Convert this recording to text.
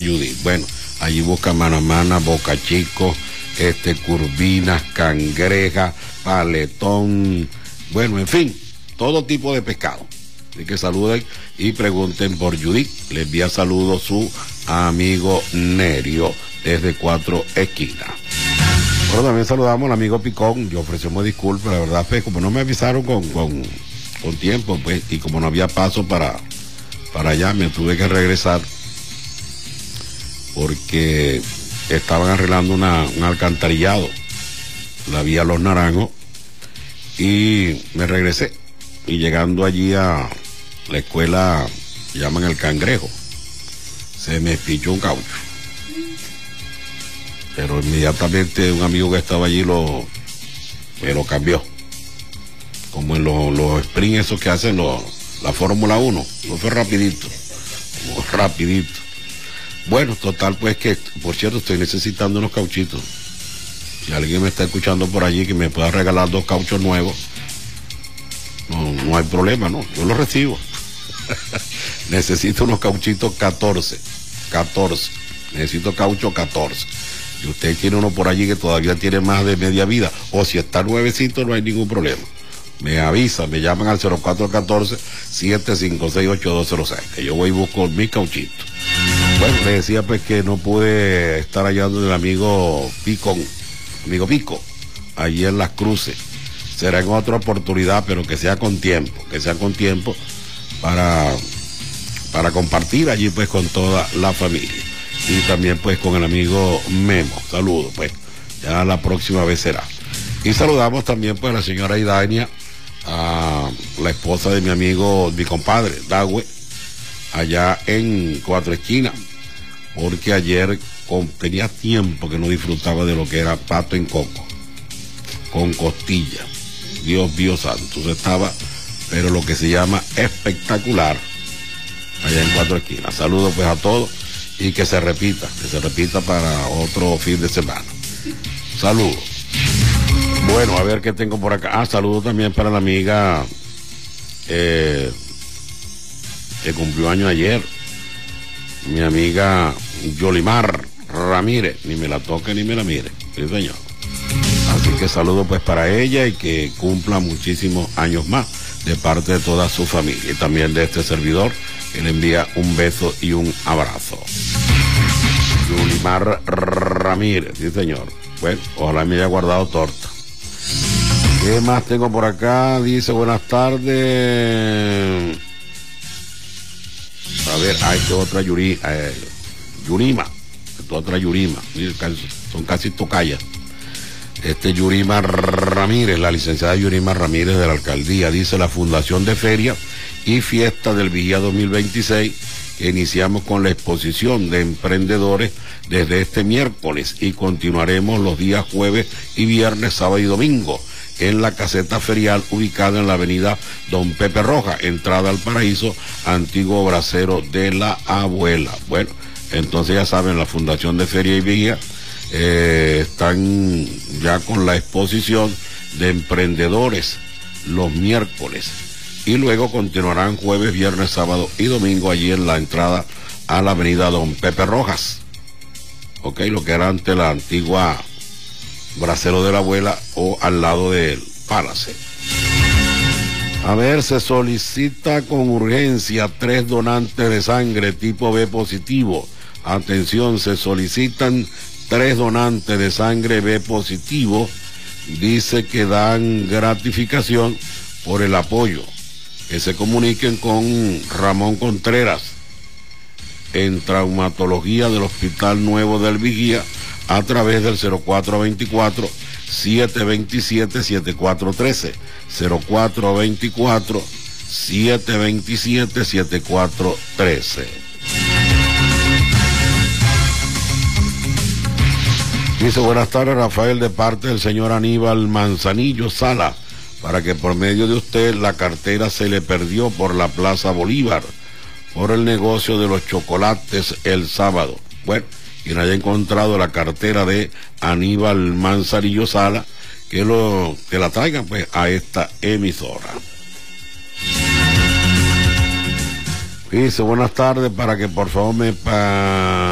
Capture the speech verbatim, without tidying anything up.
Judith. Bueno, allí busca manamana, boca chico, este, curvinas, cangreja, paletón, bueno, en fin, todo tipo de pescado. Así que saluden y pregunten por Judith. Le envía saludos su amigo Nerio desde Cuatro Esquinas. Bueno, también saludamos al amigo Picón. Yo ofrecemos disculpas, la verdad, pues como no me avisaron con, con, con tiempo, pues, y como no había paso para, para allá, me tuve que regresar porque estaban arreglando una, un alcantarillado, la vía Los Naranjos, y me regresé. Y llegando allí a la escuela, llaman El Cangrejo, se me pichó un caucho. Pero inmediatamente un amigo que estaba allí lo, me lo cambió. Como en los, los sprints esos que hacen los, la Fórmula uno. No fue rapidito. Rapidito. Bueno, total pues que, por cierto, estoy necesitando unos cauchitos. Si alguien me está escuchando por allí que me pueda regalar dos cauchos nuevos, no, no hay problema, no, yo los recibo. Necesito unos cauchitos catorce. catorce. Necesito caucho catorce. Si usted tiene uno por allí que todavía tiene más de media vida, o si está nuevecito, no hay ningún problema. Me avisa, me llaman al cero cuatro uno cuatro, siete cinco seis, ocho dos cero seis, que yo voy y busco mis cauchitos. Bueno, le decía pues que no pude estar allá donde el amigo Pico, amigo Pico, allí en Las Cruces. Será en otra oportunidad, pero que sea con tiempo, que sea con tiempo para, para compartir allí pues con toda la familia. Y también pues con el amigo Memo. Saludos pues, ya la próxima vez será. Y saludamos también pues a la señora Idania, a la esposa de mi amigo, mi compadre, Dagüe, allá en Cuatro Esquinas, porque ayer con, tenía tiempo que no disfrutaba de lo que era pato en coco, con costilla. Dios mío santo, entonces estaba, pero lo que se llama espectacular, allá en Cuatro Esquinas. Saludos pues a todos. Y que se repita, que se repita para otro fin de semana. Saludos. Bueno, a ver qué tengo por acá. Ah, saludos también para la amiga eh, que cumplió año ayer. Mi amiga Yolimar Ramírez. Ni me la toque ni me la mire. Sí, señor. Así que saludos pues para ella y que cumpla muchísimos años más de parte de toda su familia. Y también de este servidor, que le envía un beso y un abrazo. Yulimar Ramírez, sí señor. Bueno, ojalá me haya guardado torta. ¿Qué más tengo por acá? Dice, buenas tardes. A ver, hay que otra Yuri, eh, Yurima. Esta otra Yurima. Son casi tocayas. Este Yurima Ramírez, la licenciada Yurima Ramírez de la alcaldía, dice la Fundación de Feria y Fiesta del Vigía dos mil veintiséis, que iniciamos con la exposición de emprendedores desde este miércoles y continuaremos los días jueves y viernes, sábado y domingo en la caseta ferial ubicada en la avenida Don Pepe Roja, entrada al Paraíso, antiguo brasero de la abuela. Bueno, entonces ya saben, la Fundación de Feria y Vigía eh, están ya con la exposición de emprendedores los miércoles. Y luego continuarán jueves, viernes, sábado y domingo allí en la entrada a la avenida Don Pepe Rojas. Ok, lo que era ante la antigua brasero de la abuela o al lado del Palace. A ver, se solicita con urgencia tres donantes de sangre tipo B positivo. Atención, se solicitan tres donantes de sangre B positivo. Dice que dan gratificación por el apoyo. Que se comuniquen con Ramón Contreras en traumatología del Hospital Nuevo del Vigía a través del cero cuatro dos cuatro, siete dos siete, siete cuatro uno tres, cero cuatro dos cuatro, siete dos siete, siete cuatro uno tres. Dice, buenas tardes, Rafael, de parte del señor Aníbal Manzanillo Sala, para que por medio de usted la cartera se le perdió por la Plaza Bolívar, por el negocio de los chocolates el sábado. Bueno, quien haya encontrado la cartera de Aníbal Manzanillo Sala, que, lo, que la traigan pues a esta emisora. Dice, buenas tardes, para que por favor me... Pa